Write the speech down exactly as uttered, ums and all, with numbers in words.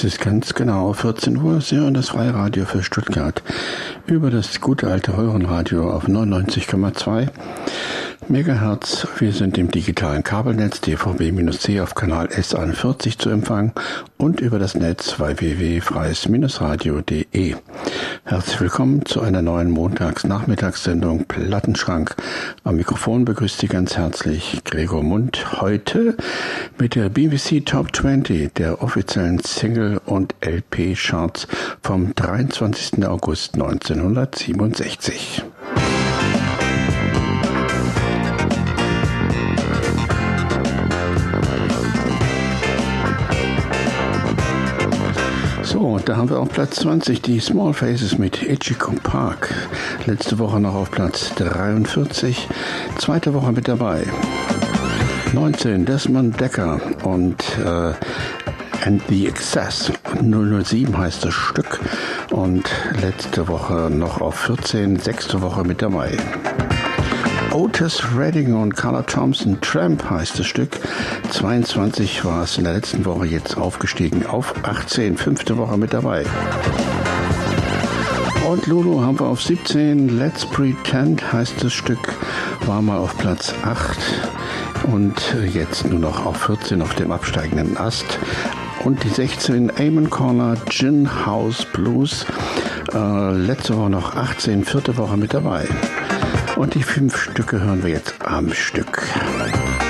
Es ist ganz genau vierzehn Uhr, Sie hören das Freiradio für Stuttgart über das gute alte Röhrenradio auf neunundneunzig Komma zwei Megahertz. Wir sind im digitalen Kabelnetz D V B-C auf Kanal S einundvierzig zu empfangen und über das Netz w w w punkt freies radio punkt d e. Herzlich willkommen zu einer neuen Montags-Nachmittagssendung Plattenschrank. Am Mikrofon begrüßt Sie ganz herzlich Gregor Mund. Heute mit der B B C Top zwanzig, der offiziellen Single- und L P-Charts vom dreiundzwanzigsten August neunzehnhundertsiebenundsechzig. So, da haben wir auf Platz zwanzig die Small Faces mit Ichigo Park. Letzte Woche noch auf Platz dreiundvierzig, zweite Woche mit dabei. neunzehn Desmond Dekker und äh, And the Excess. null null sieben heißt das Stück und letzte Woche noch auf vierzehn, sechste Woche mit dabei. Otis Redding und Carla Thompson, Tramp heißt das Stück. zweiundzwanzig war es in der letzten Woche, jetzt aufgestiegen auf achtzehn, fünfte Woche mit dabei. Und Lulu haben wir auf siebzehn, Let's Pretend heißt das Stück, war mal auf Platz acht und jetzt nur noch auf vierzehn auf dem absteigenden Ast. Und die sechzehn, Amon Corner, Gin House Blues, äh, letzte Woche noch achtzehn, vierte Woche mit dabei. Und die fünf Stücke hören wir jetzt am Stück.